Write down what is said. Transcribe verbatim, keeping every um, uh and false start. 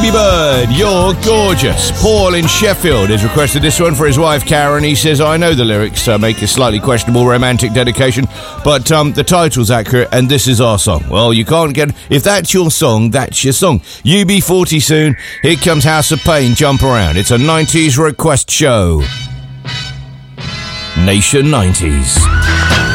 Baby Bird, you're gorgeous. Paul in Sheffield has requested this one for his wife Karen. He says, I know the lyrics uh, make a slightly questionable romantic dedication, but um, the title's accurate and this is our song. Well, you can't get... If that's your song, that's your song. You be forty soon. Here comes House of Pain, Jump Around. It's a nineties request show. Nation nineties.